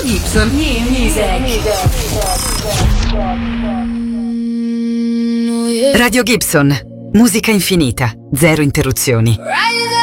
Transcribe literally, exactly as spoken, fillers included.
Gibson. New Music. Radio Gibson, musica infinita, zero interruzioni.